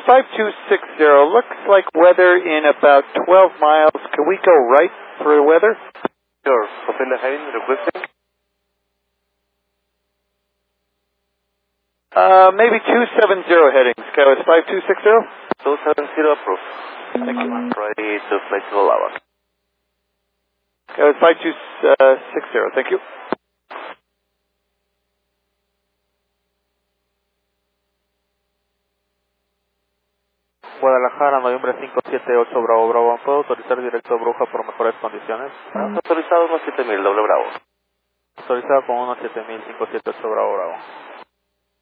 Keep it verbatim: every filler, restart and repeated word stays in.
five two six zero. Looks like weather in about twelve miles. Can we go right for the weather? Sure. Open the heading requesting. Uh, maybe two seven zero headings. Kairos five two six zero. two seven zero approved. Thank you. Ready to fly to Lava. Kairos five two six zero. Thank you. Guadalajara, noviembre cinco siete ocho, Bravo, Bravo. ¿Puedo autorizar directo a Bruja por mejores condiciones? Autorizado uno siete mil, doble Bravo. Autorizado con uno siete mil, cinco siete ocho, Bravo, Bravo.